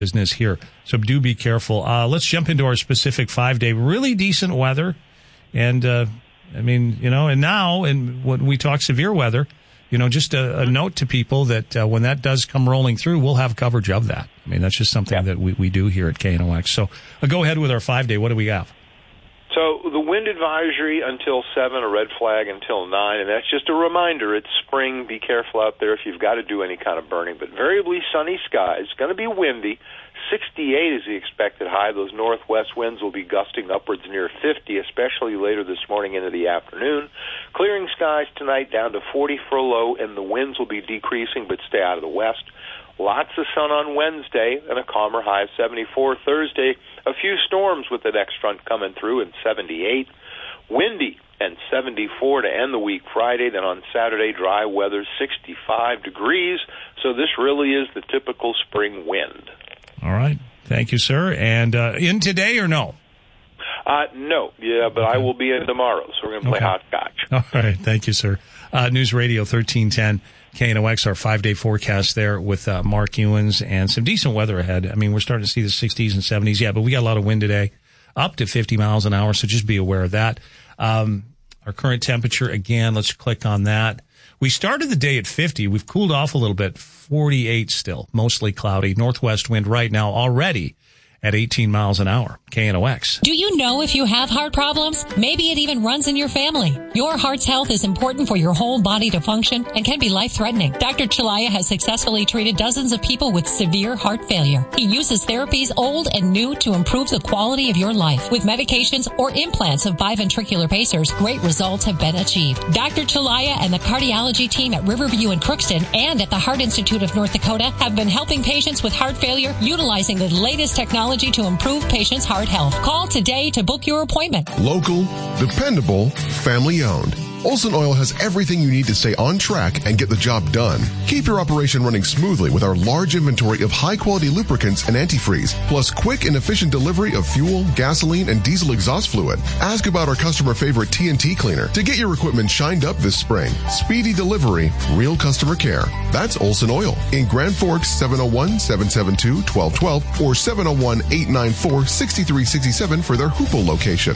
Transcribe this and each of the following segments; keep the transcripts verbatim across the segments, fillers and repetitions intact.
business here. So do be careful. Uh, let's jump into our specific five-day, really decent weather. And, uh, I mean, you know, and now, and when we talk severe weather, you know, just a, a note to people that uh, when that does come rolling through, we'll have coverage of that. I mean, that's just something yeah. that we, we do here at K N O X. So uh, go ahead with our five-day. What do we have? So the wind advisory until seven, a red flag until nine, and that's just a reminder. It's spring. Be careful out there if you've got to do any kind of burning. But variably sunny skies. Going to be windy. sixty-eight is the expected high. Those northwest winds will be gusting upwards near fifty, especially later this morning into the afternoon. Clearing skies tonight down to forty for a low, and the winds will be decreasing but stay out of the west. Lots of sun on Wednesday and a calmer high of seventy-four. Thursday, a few storms with the next front coming through and seventy-eight. Windy and seventy-four to end the week Friday. Then on Saturday, dry weather, sixty-five degrees. So this really is the typical spring wind. All right. Thank you, sir. And uh, in today or no? Uh, no. Yeah, but okay. I will be in tomorrow, so we're going to play okay. hopscotch. All right. Thank you, sir. Uh, News Radio thirteen ten. K N O X, our five-day forecast there with uh, Mark Ewens and some decent weather ahead. I mean, we're starting to see the sixties and seventies. Yeah, but we got a lot of wind today, up to fifty miles an hour, so just be aware of that. Um, our current temperature, again, let's click on that. We started the day at fifty. We've cooled off a little bit, forty-eight still, mostly cloudy. Northwest wind right now already at eighteen miles an hour. K N O X. Do you know if you have heart problems? Maybe it even runs in your family. Your heart's health is important for your whole body to function and can be life-threatening. Doctor Chalaya has successfully treated dozens of people with severe heart failure. He uses therapies old and new to improve the quality of your life. With medications or implants of biventricular pacers, great results have been achieved. Doctor Chalaya and the cardiology team at Riverview and Crookston and at the Heart Institute of North Dakota have been helping patients with heart failure utilizing the latest technology to improve patients' heart health. Call today to book your appointment. Local, dependable, family owned. Olson Oil has everything you need to stay on track and get the job done. Keep your operation running smoothly with our large inventory of high-quality lubricants and antifreeze, plus quick and efficient delivery of fuel, gasoline, and diesel exhaust fluid. Ask about our customer favorite T N T cleaner to get your equipment shined up this spring. Speedy delivery, real customer care. That's Olson Oil in Grand Forks, seven oh one, seven seven two, one two one two or seven oh one, eight nine four, six three six seven for their Hoople location.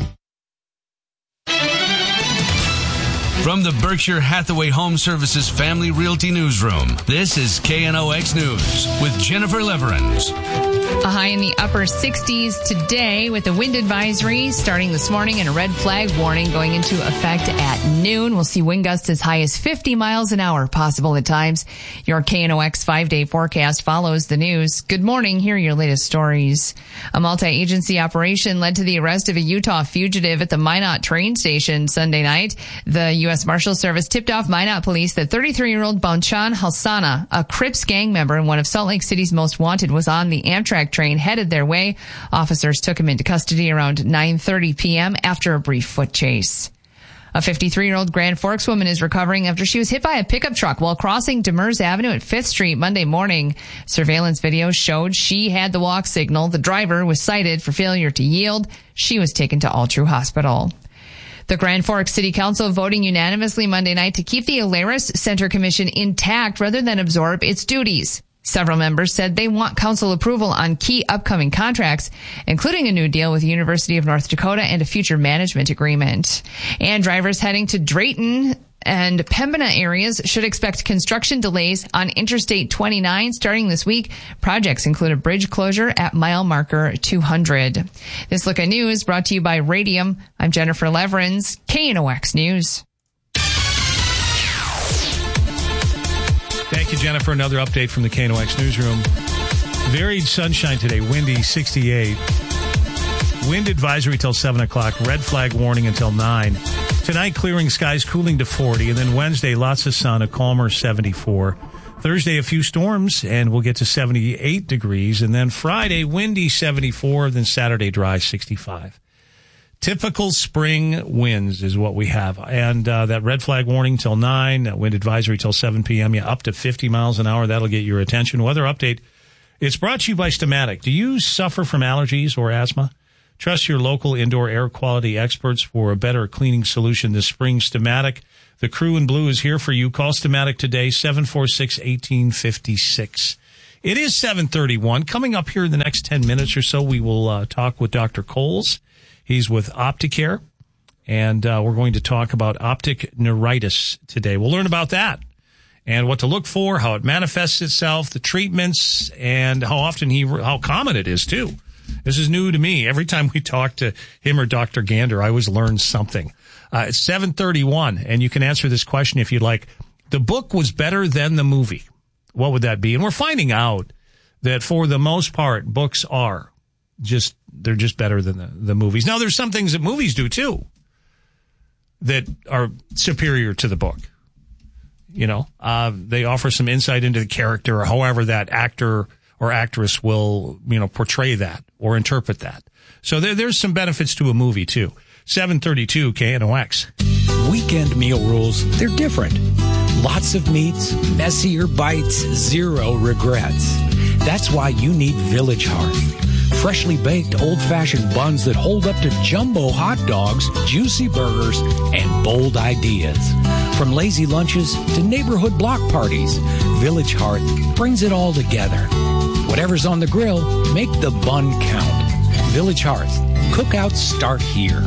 From the Berkshire Hathaway Home Services Family Realty Newsroom, this is K N O X News with Jennifer Leverins. A high in the upper sixties today with a wind advisory starting this morning and a red flag warning going into effect at noon. We'll see wind gusts as high as fifty miles an hour possible at times. Your K N O X five-day forecast follows the news. Good morning. Here are your latest stories. A multi-agency operation led to the arrest of a Utah fugitive at the Minot train station Sunday night. The U S Marshal Service tipped off Minot police that thirty-three-year-old Bonchan Halsana, a Crips gang member and one of Salt Lake City's most wanted, was on the Amtrak train headed their way. Officers took him into custody around nine thirty p.m. after a brief foot chase. A fifty-three-year-old Grand Forks woman is recovering after she was hit by a pickup truck while crossing Demers Avenue at fifth Street Monday morning. Surveillance video showed she had the walk signal. The driver was cited for failure to yield. She was taken to Altru Hospital. The Grand Forks City Council voting unanimously Monday night to keep the Alaris Center Commission intact rather than absorb its duties. Several members said they want council approval on key upcoming contracts, including a new deal with the University of North Dakota and a future management agreement. And drivers heading to Drayton and Pembina areas should expect construction delays on Interstate twenty-nine starting this week. Projects include a bridge closure at mile marker two hundred. This Look at News brought to you by Radium. I'm Jennifer Leverins, K N O X News. Thank you, Jennifer. Another update from the K N O X newsroom. Varied sunshine today, windy sixty-eight. Wind advisory till seven o'clock. Red flag warning until nine. Tonight, clearing skies, cooling to forty. And then Wednesday, lots of sun, a calmer seventy-four. Thursday, a few storms, and we'll get to seventy-eight degrees. And then Friday, windy seventy-four. Then Saturday, dry sixty-five. Typical spring winds is what we have. And uh, that red flag warning till nine, that wind advisory till seven p.m., yeah, up to fifty miles an hour. That'll get your attention. Weather update. It's brought to you by Stomatic. Do you suffer from allergies or asthma? Trust your local indoor air quality experts for a better cleaning solution this spring. Stomatic, the crew in blue is here for you. Call Stomatic today, seven four six, one eight five six. It is seven thirty-one. Coming up here in the next ten minutes or so, we will uh, talk with Doctor Coles. He's with Opticare, and uh, we're going to talk about optic neuritis today. We'll learn about that and what to look for, how it manifests itself, the treatments, and how often he, how common it is, too. This is new to me. Every time we talk to him or Doctor Gander, I always learn something. Uh, it's seven thirty-one, and you can answer this question if you'd like. The book was better than the movie. What would that be? And we're finding out that for the most part, books are just, they're just better than the, the movies. Now, there's some things that movies do, too, that are superior to the book. You know, uh, they offer some insight into the character or however that actor or actress will, you know, portray that or interpret that. So there, there's some benefits to a movie, too. seven thirty-two K N O X. Weekend meal rules, they're different. Lots of meats, messier bites, zero regrets. That's why you need Village Hearth. Freshly baked old-fashioned buns that hold up to jumbo hot dogs, juicy burgers, and bold ideas. From lazy lunches to neighborhood block parties, Village Hearth brings it all together. Whatever's on the grill, make the bun count. Village Hearth. Cookouts start here.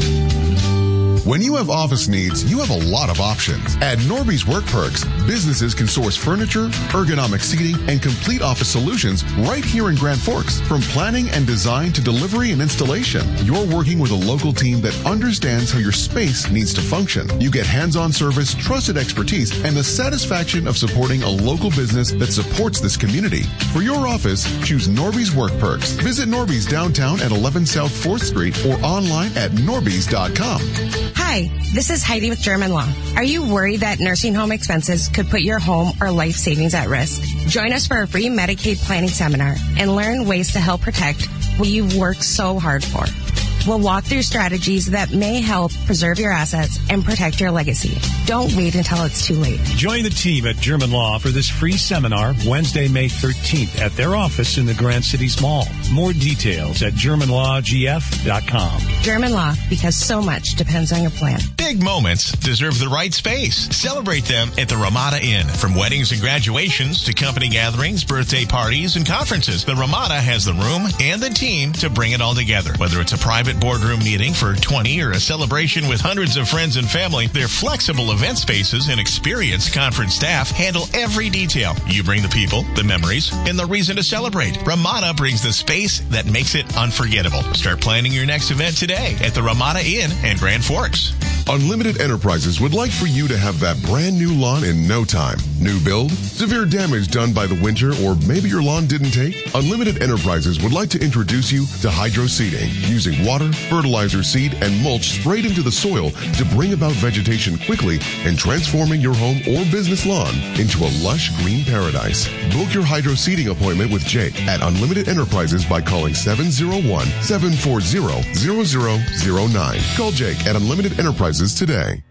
When you have office needs, you have a lot of options. At Norby's Work Perks, businesses can source furniture, ergonomic seating, and complete office solutions right here in Grand Forks. From planning and design to delivery and installation, you're working with a local team that understands how your space needs to function. You get hands-on service, trusted expertise, and the satisfaction of supporting a local business that supports this community. For your office, choose Norby's Work Perks. Visit Norby's downtown at eleven South fourth Street or online at norbys dot com. Hi, this is Heidi with German Law. Are you worried that nursing home expenses could put your home or life savings at risk? Join us for a free Medicaid planning seminar and learn ways to help protect what you've worked so hard for. We'll walk through strategies that may help preserve your assets and protect your legacy. Don't wait until it's too late. Join the team at German Law for this free seminar Wednesday, May thirteenth at their office in the Grand Cities Mall. More details at german law g f dot com. German Law, because so much depends on your plan. Big moments deserve the right space. Celebrate them at the Ramada Inn. From weddings and graduations to company gatherings, birthday parties, and conferences, the Ramada has the room and the team to bring it all together. Whether it's a private boardroom meeting for twenty or a celebration with hundreds of friends and family, their flexible event spaces and experienced conference staff handle every detail. You bring the people, the memories, and the reason to celebrate. Ramada brings the space that makes it unforgettable. Start planning your next event today at the Ramada Inn in Grand Forks. Unlimited Enterprises would like for you to have that brand new lawn in no time. New build? Severe damage done by the winter, or maybe your lawn didn't take? Unlimited Enterprises would like to introduce you to hydro seeding, using water, fertilizer, seed, and mulch sprayed into the soil to bring about vegetation quickly and transforming your home or business lawn into a lush green paradise. Book your hydro seeding appointment with Jake at Unlimited Enterprises by calling seven oh one, seven four zero, zero zero zero nine. Call Jake at Unlimited Enterprises today.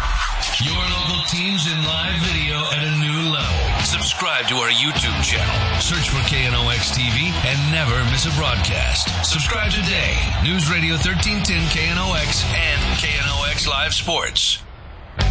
Your local teams in live video at a new level. Subscribe to our YouTube channel. Search for K N O X T V and never miss a broadcast. Subscribe today. News Radio thirteen ten K N O X and K N O X Live Sports.